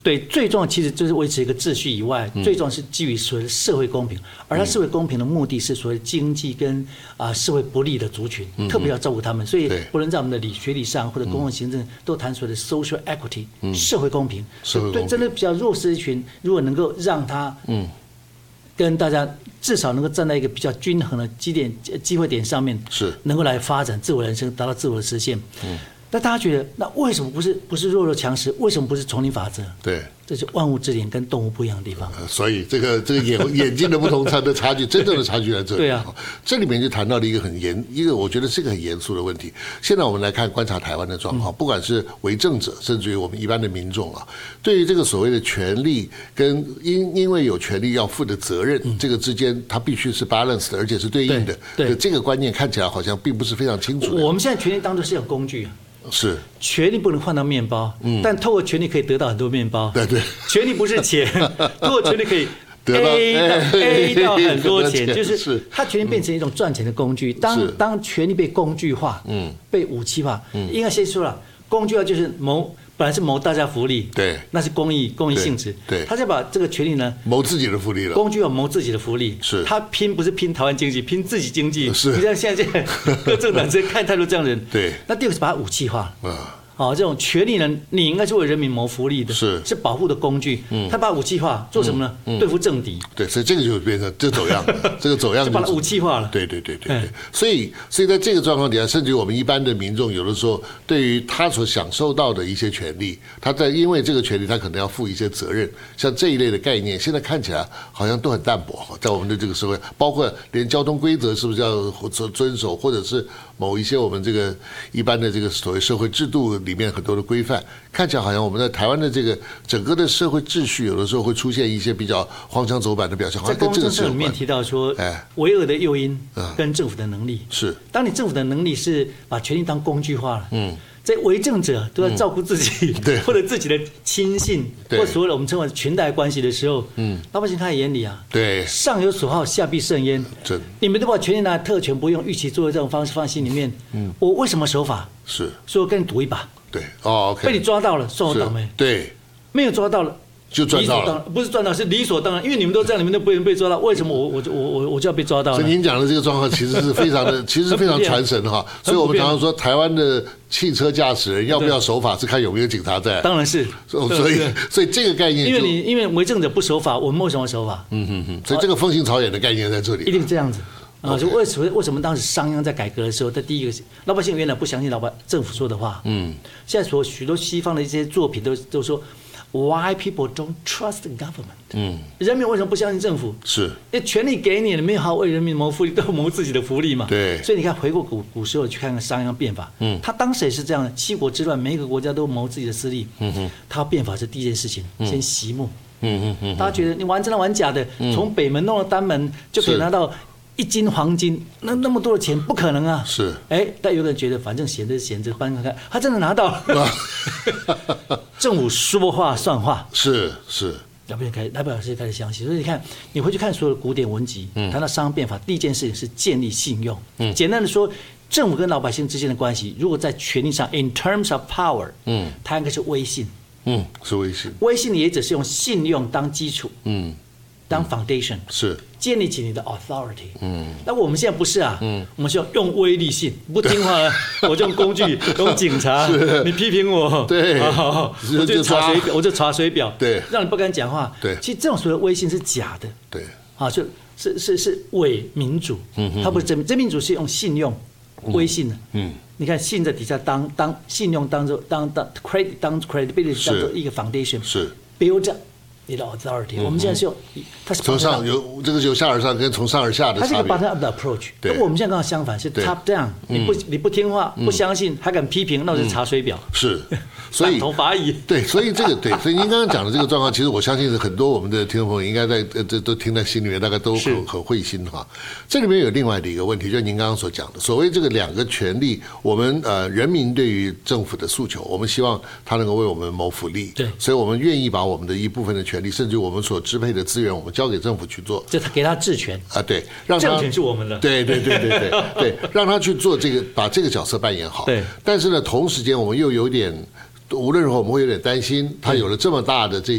对，最重要其实就是维持一个秩序以外，最重要是基于所谓的社会公平，而它社会公平的目的是所谓经济跟社会不利的族群，特别要照顾他们，所以不论在我们的学理上或者公共行政都谈所谓的 social equity，社会公平，对真的比较弱势一群，如果能够让他跟大家至少能够站在一个比较均衡的机会点上面，是能够来发展自我人生，达到自我的实现。那大家觉得，那为什么不是弱肉强食？为什么不是丛林法则？对，这是万物之灵跟动物不一样的地方。 所以这个眼睛的不同的差距，真正的差距在这里。对啊，这里面就谈到了一个我觉得是一个很严肃的问题。现在我们来观察台湾的状况，不管是为政者，甚至于我们一般的民众啊，对于这个所谓的权利跟因为有权利要负的责任，这个之间它必须是 balance 的，而且是对应的。对，这个观念看起来好像并不是非常清楚。 我们现在权利当作是一种工具啊。 是， 权力不能换到面包，但透过权力可以得到很多面包。 对， 权力不是钱，透过权力可以 A 到很多钱，就是它权力变成一种赚钱的工具。当权力被工具化，被武器化，应该先说了，工具化就是本来是谋大家福利，对，那是公益性质，对，他再把这个权利呢谋自己的福利了， 工具要谋自己的福利，是，他不是拼台湾经济，拼自己经济，是，你像现在各政党直接看太多这样的人，对，那第二个是把它武器化，这种权利呢，你应该是为人民谋福利的，是保护的工具。他把武器化做什么呢？对付政敌。对， 所以这个就变成这走样，这个走样就把它武器化了。 对。所以在这个状况底下，甚至于我们一般的民众，有的时候对于他所享受到的一些权利，他因为这个权利，他可能要负一些责任。像这一类的概念，现在看起来好像都很淡薄，在我们的这个社会，包括连交通规则是不是要遵守，或者是某一些我们这个一般的这个所谓社会制度里面很多的规范，看起来好像我们在台湾的这个整个的社会秩序，有的时候会出现一些比较荒腔走板的表现，好像跟这个是有关。 在公共政策里面提到说，为恶的诱因跟政府的能力是，当你政府的能力是把权力当工具化了，在为政者都要照顾自己，或者自己的亲信，或所谓的我们称为裙带关系的时候，老百姓看在眼里啊，对，上有所好，下必甚焉。你们都把权力拿来特权不用，预期作为这种方式放心里面，我为什么守法？是，所以我跟你赌一把。对，被你抓到了，算我倒霉。对，没有抓到了。就赚到了，不是赚到，是理所当然，因为你们都这样，你们都不能被抓到，为什么我就要被抓到呢？ 所以您讲的这个状况其实是非常的，其实非常传神哈。所以我们常常说，台湾的汽车驾驶人要不要守法，是看有没有警察在。 当然是， 所以这个概念， 因为为政者不守法，我们为什么守法？ 所以这个风行草野的概念在这里， 一定这样子。就为什么当时商鞅在改革的时候，他第一个老百姓原来不相信政府说的话，现在许多西方的一些作品都说。Why people don't trust the government？人民为什么不相信政府？是，因为权力给你了，没有好为人民谋福利，都谋自己的福利嘛。对，所以你看，回过古时候去看看商鞅变法，他当时也是这样的，七国之乱，每一个国家都谋自己的私利。他变法是第一件事情，先息木。大家觉得你真的玩假的，从北门弄到丹门就可以拿到1斤黄金，那么多的钱不可能啊！是，但有人觉得反正闲着闲着，搬看看，他真的拿到了。政府说话算话，是，老百姓开始相信。所以你看，你回去看所有的古典文集，谈到商鞅变法，第一件事情是建立信用。简单的说，政府跟老百姓之间的关系，如果在权力上 ，in terms of power，它应该是威信。 是威信。 威信也只是用信用当基础。当 foundation 是建立起你的 authority，那我们现在不是啊，我们是要用威力性，不听话了，我就用工具，用警察，你批评我，对，我就查水表，对，让你不敢讲话，对，其实这种所谓的威信是假的，对，是伪民主，它不是真民主是用信用、威信的，你看信在底下当信用当credibility 当做一个 foundation， 是 build up。你的 authority， 我们现在是用它是从上由下而上跟从上而下的差别， 它是一个 bottom up 的 approach。对，我们现在刚好相反，是 top down。你不听话，不相信，还敢批评，那就是查水表。是，所以头罚乙。对，所以这个对，所以您刚刚讲的这个状况，其实我相信是很多我们的听众朋友应该都听在心里面，大概都很会心哈。这里面有另外的一个问题，就是您刚刚所讲的，所谓这个两个权利，我们人民对于政府的诉求，我们希望他能够为我们谋福利，对，所以我们愿意把我们的一部分的权利，甚至我们所支配的资源，我们交给政府去做， 这他给他治权啊，对，让他政权是我们的， 对，让他去做这个，把这个角色扮演好。对，但是呢，同时间我们又有点，无论如何我们会有点担心，他有了这么大的这